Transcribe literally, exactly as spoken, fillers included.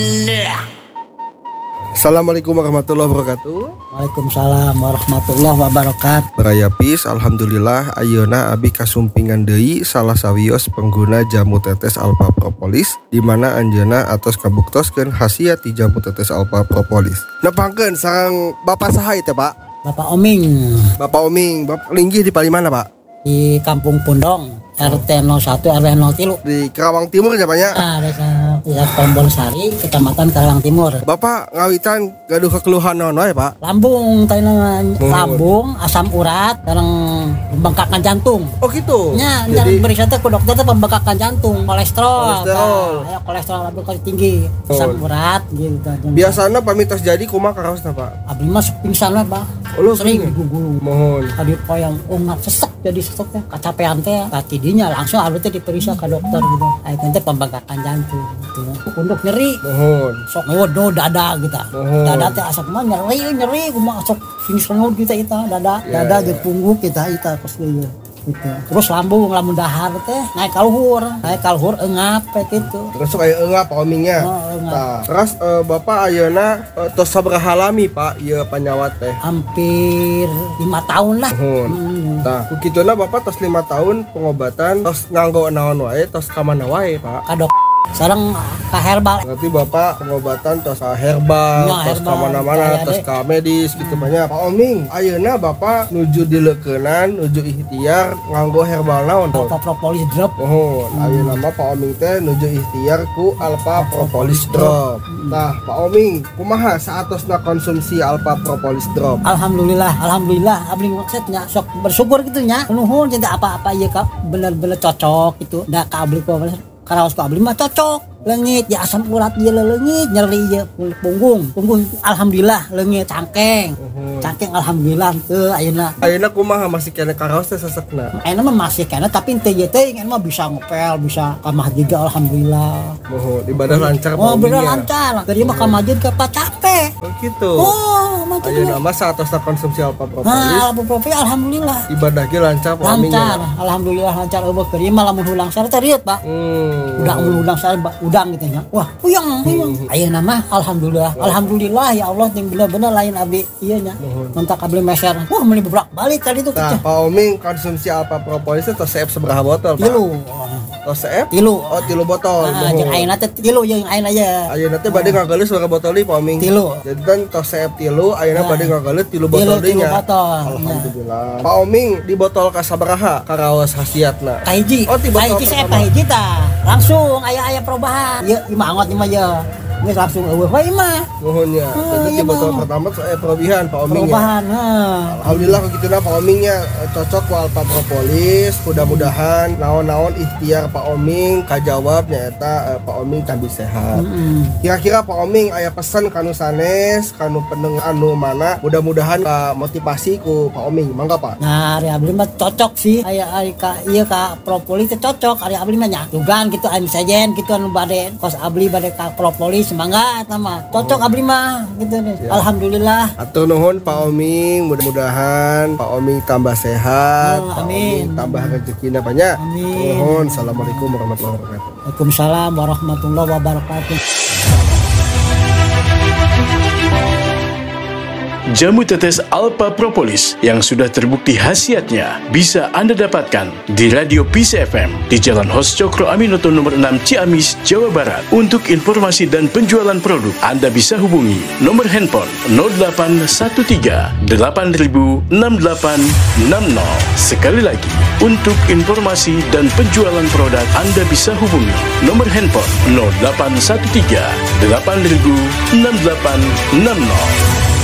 Assalamualaikum warahmatullahi wabarakatuh. Waalaikumsalam warahmatullahi wabarakatuh. Beraya pis, alhamdulillah ayeuna abi kasumpingan deui salah sawios pengguna jamu tetes alpha propolis di mana anjeunna atos kabuktoskeun khasiat ti jamu tetes alpha propolis. Nepangkeun sareng Bapak saha teh, Pak? Bapak Oming Bapak Oming, Bapak linggih di palimana, Pak? di Kampung Pundong R T nol satu R W nol tiga Di Karawang Timur ya, Pak ya? Ah, desa desa Tombol Sari, Kecamatan Karawang Timur. Bapak ngawitan gaduh kekeluhan naon wae, Pak? Lambung, tanya lambung, asam urat, dan pembengkakan jantung. Oh gitu. Nya, Jadi jangan beri ke dokter itu pembengkakan jantung, kolesterol. Kolesterol. Nah, ya, kolesterol lambung kali tinggi, asam Oh. urat gitu. biasana pamitos jadi kumaha karaosna, Pak? Abdi mah pingsan lah, Pak. Oh, lu Sering pingsan? digugulung. Mohon. Tadi poyang ungat sesek jadi sesek teh kacapean teh tadi dinya langsung abdi teh diperiksa ke dokter gitu. Ayo teh pembengkakan jantung gitu. Punduk nyeri. Mohon. Sok ngewodo dada gitu. Oh. Dada teh asap mah nyeri nyeri kumaha sok finish ngeud kita kita dada Ya, dada ya. jeung punggung kita kita pas gitu. Gitu. Terus lambung lamun dahar teh naik ka luhur, naik ka luhur eungap kayak gitu. Terus aya eungap Pak Omingnya. Oh, eungap. Nah, terus eh, Bapak ayeuna eh, tos sabaraha lami, Pak, ieu panyawat teh? Hampir lima tahun lah. Mohon. Hmm. Nah, kukituna Bapak tos lima tahun pengobatan, tos nganggo naon wae, tos ka mana wae, Pak? Kadok sareng ka herbal. Berarti Bapak pengobatan tos ka herbal, Ya, tos ka herbal. mana-mana, Kaya tos deh. ka medis gitu banyak. Pak Oming, ayeuna Bapak nuju dileukeunnan, nuju ikhtiar nganggo herbal naon? Alpha propolis drop. Mohon, ayeuna mah Pak Oming teh nuju ikhtiar ku Alpha Propolis Drop. Nah, Pak Oming, kumaha saatosna konsumsi Alpha Propolis Drop? Alhamdulillah, alhamdulillah abdi maksudnya sok bersyukur gitu nya. Nuhun cinta apa-apa ieu ka bener-bener cocok gitu. Da ka abdi ku karaos ku abdi mah cocok. Leungit ya asam urat ieu leungit, nyeri ieu punggung. Punggung alhamdulillah leungit cangkeng. Mohon. Cangkeng alhamdulillah teu ayeuna. Ayeuna kumaha masih kena karaos teh sesekna? Ayeuna mah masih kana tapi teu ieu teh ayeuna mah bisa ngepel, bisa ka masjid alhamdulillah. Mohon, ibadah lancar Pak Oh, bener Omingnya. lancar. Dari mah ka masjid ke pa capek. Oh gitu. Oh, macam Ayeuna mah saatosna konsumsi Alpha Propolis, Nah, Alpha Propolis alhamdulillah. ibadah ge lancar Pak Omingnya. Lancar, alhamdulillah lancar eueuh keur mah lamun hulang sare teh riet, Pak. Hmm. Udah mun hulang sare Pak, udang gitu nya. Wah, puyeng, puyeng. Ayeuna mah alhamdulillah. Alhamdulillah ya Allah yang bener-bener lain abdi ieu nya. Mentak abdi meser. Wah, meuli bolak-balik tadi tuh Nah, kita. Pak Oming konsumsi Alpha Propolis teh tos seep sabaraha botol, Pak? Tilu. Tos seep? Tilu. Oh, tilu botol. Ah, jeung Mohon. ayeuna teh tilu jeung ayeuna ya. Ayeuna teh bade ngagalis berapa botol deui Pak Oming? Tilu. Jadi kan tos seep tilu, ayeuna Nah. bade ngagalis tilu Tilu, botol deui tilu nya. botol. Alhamdulillah. Pak Oming di botol kasabaraha karaos khasiatna? Kahiji. Oh, di botol Kahiji saya pertama. kahiji tah. Langsung aya-aya perubahan. Ieu imah angot imah ya. Geus langsung eueuh we imah. Nuhunnya. Oh, Jadi di iya, botol Bang. pertama saya perubahan Pak Oming ya. Perubahan. Heeh. Alhamdulillah begitulah Pak Omingnya eh, cocok ku Alpha Propolis. Mudah-mudahan naon-naon ikhtiar Pak Oming kajawab nyaeta eh, Pak Oming tambah sehat. Heeh. Kira-kira Pak Oming aya pesan kanu sanes, kanu pendengar anu mana? Mudah-mudahan ka motivasi ku Pak Oming. Mangga Pak. Nah, ari abdi mah cocok sih. Aya ari ka ieu ka propolis teh cocok. Ari abdi mah nya dugaan gitu anu sajen gitu anu bade kos abdi bade ka propolis semangga eta mah. Cocok abdi mah gitu nih. Ya. Alhamdulillah. Atur nuhun Pak Oming, mudah-mudahan Pak Oming tambah sehat, Oh, Pak amin. Oming tambah rezekina banyak. Amin. Nuhun. Assalamualaikum warahmatullahi wabarakatuh. Waalaikumsalam warahmatullahi wabarakatuh. Jamu tetes Alpha Propolis yang sudah terbukti khasiatnya bisa Anda dapatkan di Radio Peace F M di Jalan Hos Cokro Aminoto nomor enam Ciamis, Jawa Barat. Untuk informasi dan penjualan produk, Anda bisa hubungi nomor handphone nol delapan satu tiga delapan nol enam delapan enam nol. Sekali lagi, untuk informasi dan penjualan produk, Anda bisa hubungi nomor handphone nol delapan satu tiga delapan nol enam delapan enam nol.